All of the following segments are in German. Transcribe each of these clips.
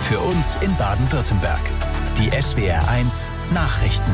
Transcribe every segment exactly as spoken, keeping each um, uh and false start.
Für uns in Baden-Württemberg. Die S W R eins Nachrichten.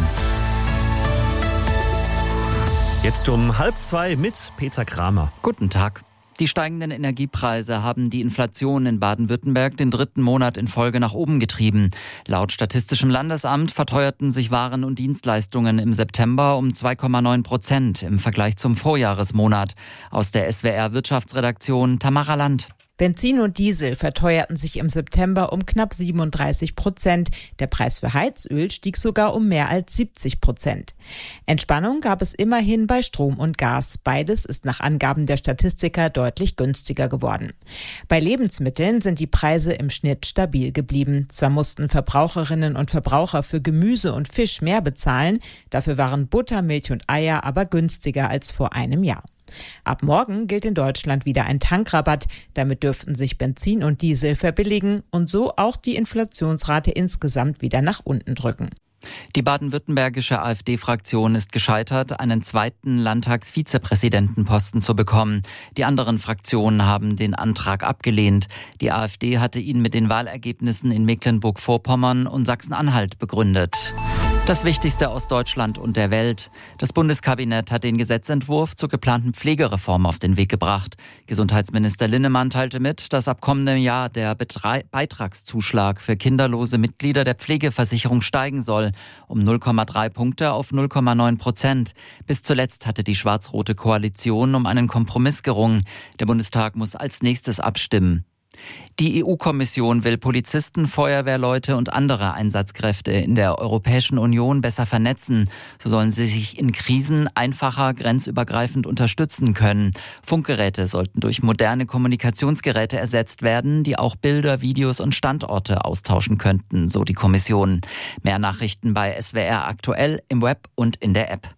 Jetzt um halb zwei mit Peter Kramer. Guten Tag. Die steigenden Energiepreise haben die Inflation in Baden-Württemberg den dritten Monat in Folge nach oben getrieben. Laut Statistischem Landesamt verteuerten sich Waren und Dienstleistungen im September um zwei Komma neun Prozent im Vergleich zum Vorjahresmonat. Aus der S W R-Wirtschaftsredaktion Tamara Land. Benzin und Diesel verteuerten sich im September um knapp siebenunddreißig Prozent. Der Preis für Heizöl stieg sogar um mehr als siebzig Prozent. Entspannung gab es immerhin bei Strom und Gas. Beides ist nach Angaben der Statistiker deutlich günstiger geworden. Bei Lebensmitteln sind die Preise im Schnitt stabil geblieben. Zwar mussten Verbraucherinnen und Verbraucher für Gemüse und Fisch mehr bezahlen, dafür waren Butter, Milch und Eier aber günstiger als vor einem Jahr. Ab morgen gilt in Deutschland wieder ein Tankrabatt. Damit dürften sich Benzin und Diesel verbilligen und so auch die Inflationsrate insgesamt wieder nach unten drücken. Die baden-württembergische AfD-Fraktion ist gescheitert, einen zweiten Landtagsvizepräsidentenposten zu bekommen. Die anderen Fraktionen haben den Antrag abgelehnt. Die AfD hatte ihn mit den Wahlergebnissen in Mecklenburg-Vorpommern und Sachsen-Anhalt begründet. Das Wichtigste aus Deutschland und der Welt. Das Bundeskabinett hat den Gesetzentwurf zur geplanten Pflegereform auf den Weg gebracht. Gesundheitsminister Linnemann teilte mit, dass ab kommendem Jahr der Betre- Beitragszuschlag für kinderlose Mitglieder der Pflegeversicherung steigen soll, um null Komma drei Punkte auf null Komma neun Prozent. Bis zuletzt hatte die schwarz-rote Koalition um einen Kompromiss gerungen. Der Bundestag muss als nächstes abstimmen. Die E U-Kommission will Polizisten, Feuerwehrleute und andere Einsatzkräfte in der Europäischen Union besser vernetzen. So sollen sie sich in Krisen einfacher grenzübergreifend unterstützen können. Funkgeräte sollten durch moderne Kommunikationsgeräte ersetzt werden, die auch Bilder, Videos und Standorte austauschen könnten, so die Kommission. Mehr Nachrichten bei S W R aktuell im Web und in der App.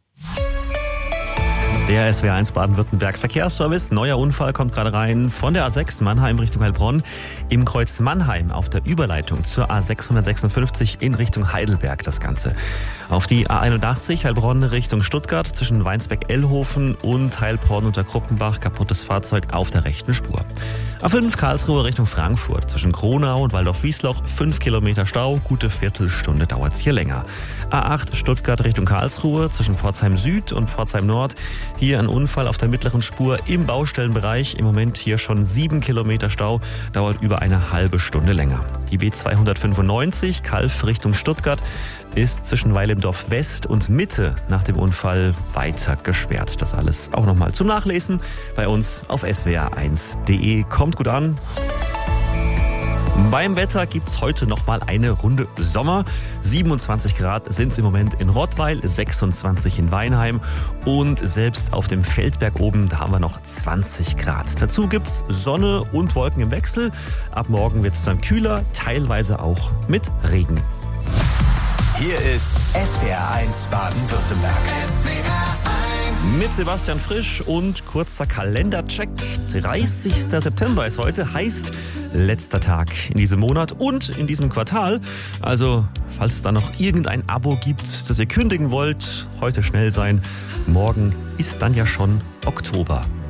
Der S W R eins Baden-Württemberg Verkehrsservice. Neuer Unfall kommt gerade rein von der A sechs Mannheim Richtung Heilbronn. Im Kreuz Mannheim auf der Überleitung zur A sechshundertsechsundfünfzig in Richtung Heidelberg das Ganze. Auf die A einundachtzig Heilbronn Richtung Stuttgart zwischen Weinsberg-Ellhofen und Heilbronn unter Kruppenbach. Kaputtes Fahrzeug auf der rechten Spur. A fünf Karlsruhe Richtung Frankfurt zwischen Kronau und Waldorf-Wiesloch. fünf Kilometer Stau. Gute Viertelstunde dauert es hier länger. A acht Stuttgart Richtung Karlsruhe zwischen Pforzheim Süd und Pforzheim Nord. Hier ein Unfall auf der mittleren Spur im Baustellenbereich. Im Moment hier schon sieben Kilometer Stau. Dauert über eine halbe Stunde länger. Die B zweihundertfünfundneunzig Calw Richtung Stuttgart ist zwischen Weilimdorf West und Mitte nach dem Unfall weiter gesperrt. Das alles auch nochmal zum Nachlesen bei uns auf S W R eins Punkt de. Kommt gut an. Beim Wetter gibt's heute nochmal eine Runde Sommer. siebenundzwanzig Grad sind es im Moment in Rottweil, sechsundzwanzig in Weinheim und selbst auf dem Feldberg oben, da haben wir noch zwanzig Grad. Dazu gibt's Sonne und Wolken im Wechsel. Ab morgen wird's dann kühler, teilweise auch mit Regen. Hier ist S W R eins Baden-Württemberg. S W R eins. Mit Sebastian Frisch und kurzer Kalendercheck. dreißigster September ist heute, heißt letzter Tag in diesem Monat und in diesem Quartal. Also, falls es da noch irgendein Abo gibt, das ihr kündigen wollt, heute schnell sein. Morgen ist dann ja schon Oktober.